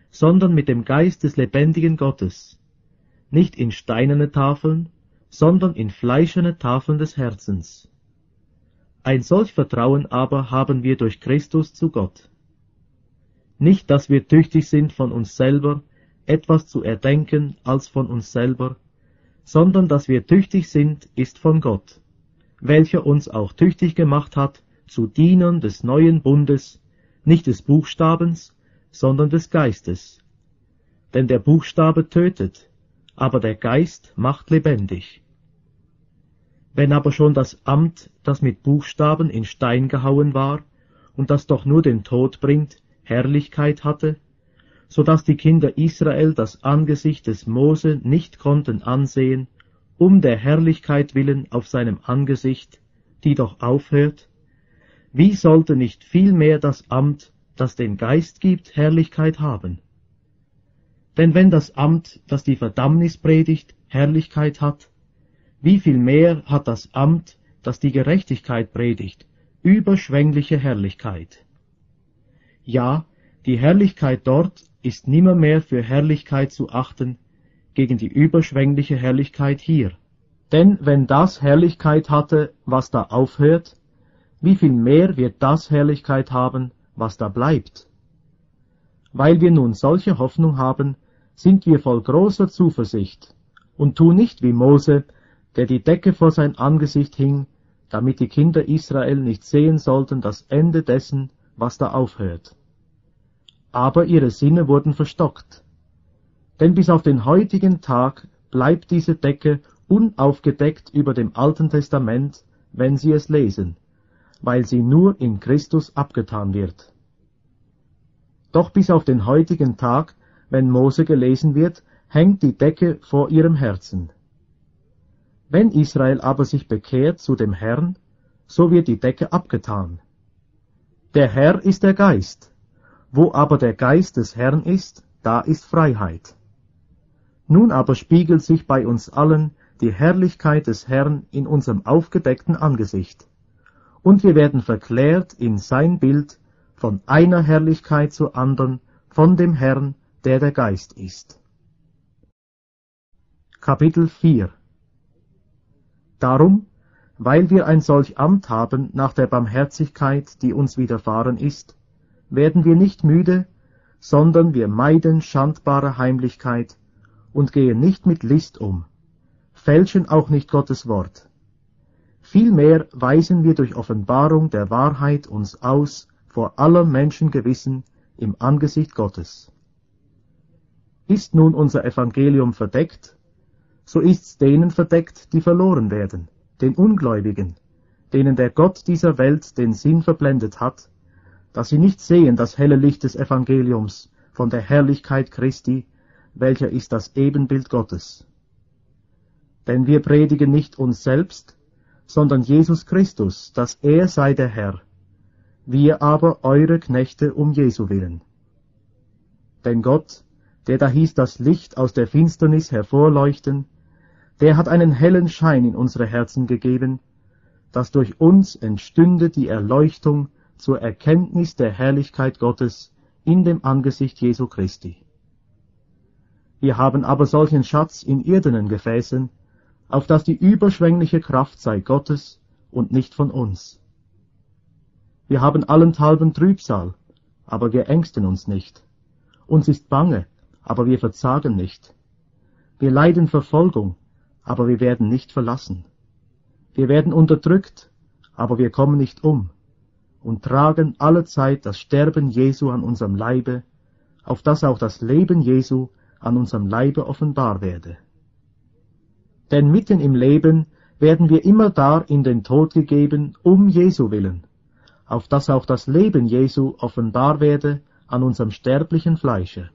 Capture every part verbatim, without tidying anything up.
sondern mit dem Geist des lebendigen Gottes, nicht in steinerne Tafeln, sondern in fleischerne Tafeln des Herzens. Ein solch Vertrauen aber haben wir durch Christus zu Gott. Nicht, dass wir tüchtig sind von uns selber, etwas zu erdenken als von uns selber, sondern dass wir tüchtig sind, ist von Gott, welcher uns auch tüchtig gemacht hat zu Dienern des neuen Bundes, nicht des Buchstabens, sondern des Geistes. Denn der Buchstabe tötet, aber der Geist macht lebendig. Wenn aber schon das Amt, das mit Buchstaben in Stein gehauen war und das doch nur den Tod bringt, Herrlichkeit hatte, so dass die Kinder Israel das Angesicht des Mose nicht konnten ansehen, um der Herrlichkeit willen auf seinem Angesicht, die doch aufhört, wie sollte nicht vielmehr das Amt, das den Geist gibt, Herrlichkeit haben? Denn wenn das Amt, das die Verdammnis predigt, Herrlichkeit hat, wie viel mehr hat das Amt, das die Gerechtigkeit predigt, überschwängliche Herrlichkeit? Ja, die Herrlichkeit dort ist nimmermehr für Herrlichkeit zu achten gegen die überschwängliche Herrlichkeit hier. Denn wenn das Herrlichkeit hatte, was da aufhört, wie viel mehr wird das Herrlichkeit haben, was da bleibt? Weil wir nun solche Hoffnung haben, sind wir voll großer Zuversicht und tun nicht wie Mose, der die Decke vor sein Angesicht hing, damit die Kinder Israel nicht sehen sollten das Ende dessen, was da aufhört. Aber ihre Sinne wurden verstockt. Denn bis auf den heutigen Tag bleibt diese Decke unaufgedeckt über dem Alten Testament, wenn sie es lesen, weil sie nur in Christus abgetan wird. Doch bis auf den heutigen Tag, wenn Mose gelesen wird, hängt die Decke vor ihrem Herzen. Wenn Israel aber sich bekehrt zu dem Herrn, so wird die Decke abgetan. Der Herr ist der Geist. Wo aber der Geist des Herrn ist, da ist Freiheit. Nun aber spiegelt sich bei uns allen die Herrlichkeit des Herrn in unserem aufgedeckten Angesicht, und wir werden verklärt in sein Bild von einer Herrlichkeit zur andern von dem Herrn, der der Geist ist. Kapitel vier. Darum, weil wir ein solch Amt haben nach der Barmherzigkeit, die uns widerfahren ist, werden wir nicht müde, sondern wir meiden schandbare Heimlichkeit und gehen nicht mit List um, fälschen auch nicht Gottes Wort. Vielmehr weisen wir durch Offenbarung der Wahrheit uns aus vor aller Menschen Gewissen im Angesicht Gottes. Ist nun unser Evangelium verdeckt, so ist's denen verdeckt, die verloren werden, den Ungläubigen, denen der Gott dieser Welt den Sinn verblendet hat, dass sie nicht sehen das helle Licht des Evangeliums von der Herrlichkeit Christi, welcher ist das Ebenbild Gottes. Denn wir predigen nicht uns selbst, sondern Jesus Christus, dass er sei der Herr, wir aber eure Knechte um Jesu willen. Denn Gott, der da hieß das Licht aus der Finsternis hervorleuchten, der hat einen hellen Schein in unsere Herzen gegeben, dass durch uns entstünde die Erleuchtung zur Erkenntnis der Herrlichkeit Gottes in dem Angesicht Jesu Christi. Wir haben aber solchen Schatz in irdenen Gefäßen, auf dass die überschwängliche Kraft sei Gottes und nicht von uns. Wir haben allenthalben Trübsal, aber wir ängsten uns nicht. Uns ist bange, aber wir verzagen nicht. Wir leiden Verfolgung, aber wir werden nicht verlassen. Wir werden unterdrückt, aber wir kommen nicht um und tragen allezeit das Sterben Jesu an unserem Leibe, auf dass auch das Leben Jesu an unserem Leibe offenbar werde. Denn mitten im Leben werden wir immer da in den Tod gegeben, um Jesu willen, auf dass auch das Leben Jesu offenbar werde an unserem sterblichen Fleische.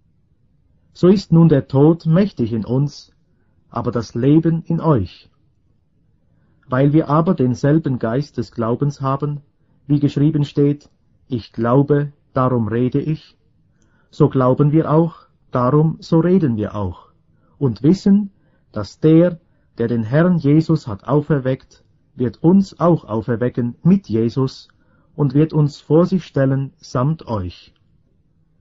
So ist nun der Tod mächtig in uns, aber das Leben in euch. Weil wir aber denselben Geist des Glaubens haben, wie geschrieben steht, ich glaube, darum rede ich, so glauben wir auch, darum so reden wir auch, und wissen, dass der, der den Herrn Jesus hat auferweckt, wird uns auch auferwecken mit Jesus und wird uns vor sich stellen samt euch.